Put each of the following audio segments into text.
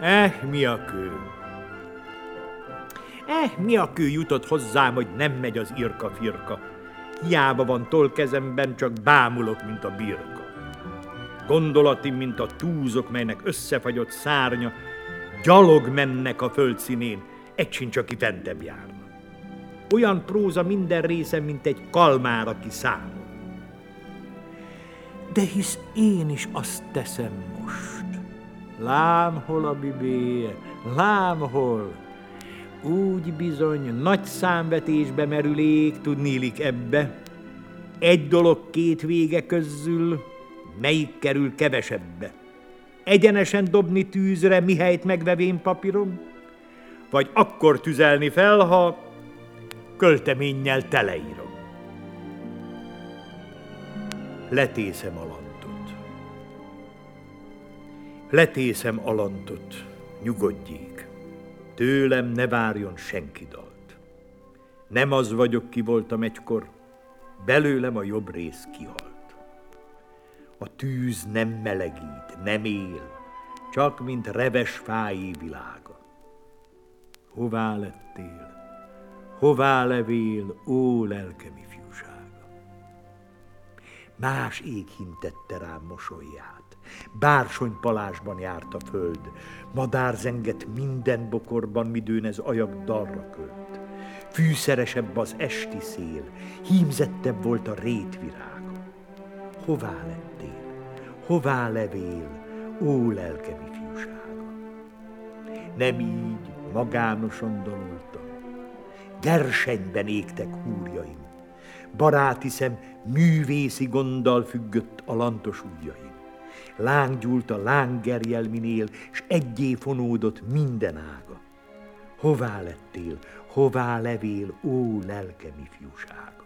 Mi a kő? Mi a kő jutott hozzám, hogy nem megy az irka-firka. Hiába van toll kezemben, csak bámulok, mint a birka. Gondolatim, mint a túzok, melynek összefagyott szárnya, gyalog mennek a földszínén, egy sincs, aki fentebb járna. Olyan próza minden része, mint egy kalmár, aki számol. De hisz én is azt teszem most. Lám hol a bibéje, lám hol. Úgy bizony nagy számvetésbe merülék, tudnélik ebbe. Egy dolog két vége közül, melyik kerül kevesebbe? Egyenesen dobni tűzre, mihelyt megvevén papírom? Vagy akkor tüzelni fel, ha költeménnyel teleírom? Letészem a lantot. Letészem a lantot, nyugodjék. Tőlem ne várjon senki dalt. Nem az vagyok, ki voltam egykor, belőlem a jobb rész kihalt. A tűz nem melegít, nem él, csak mint reves fájé világa. Hová lettél, hová levél, ó lelkem ifjúsága? Más ég hintette rám mosolyát, bársonypalásban járt a föld, madár zengett minden bokorban, midőn ez ajak dalra költ. Fűszeresebb az esti szél, hímzettebb volt a rétvirága. Hová lettél, hová levél, ó lelkem ifjúsága? Nem így magánosan daloltam, versenyben égtek húrjaim, baráti szem művészi gonddal függött a lantos ujjaim. Láng gyúlt a lánggerjelminél, s egyé fonódott minden ága. Hová lettél, hová levél, ó lelkem ifjúsága?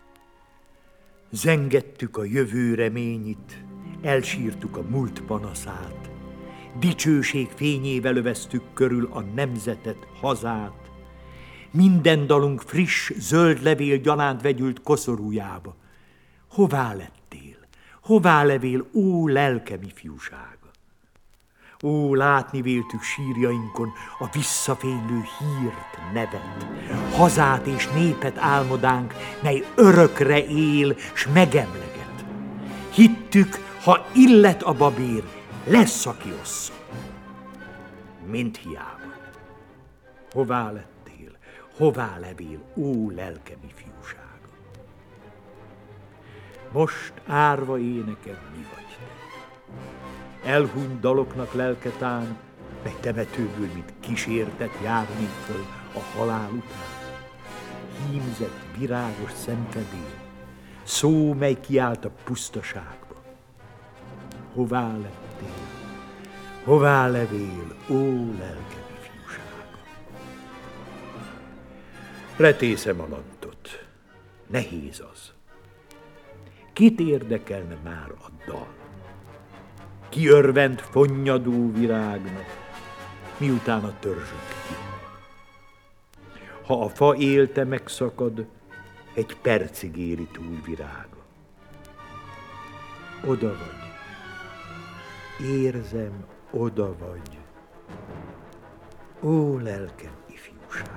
Zengettük a jövő reményit, elsírtuk a múlt panaszát, dicsőség fényével öveztük körül a nemzetet, hazát. Minden dalunk friss, zöld levél gyanánt vegyült koszorújába. Hová lettél, hová levél, ó lelkem ifjúsága? Ó, látni véltük sírjainkon a visszafénylő hírt, nevet, hazát és népet álmodánk, mely örökre él, s megemleget. Hittük, ha illet a babér, lesz, aki ossza. Mint hiába. Hová lettél, hová levél, ó lelkem ifjúsága? Most árva énekem mi vagy te? Elhunyt daloknak lelketán, mely temetőből, mint kísértet járnék föl a halál után. Hímzett, virágos szemfedél, szó, mely kiállt a pusztaságba. Hová lettél, hová levél, ó lelkem ifjúsága? Letészem a lantot, nehéz az. Kit érdekelne már a dal? Ki örvend fonnyadó virágnak, miután a törzsök ki. Ha a fa élte megszakad, egy percig éri túl virága. Oda vagy, érzem, oda vagy, ó lelkem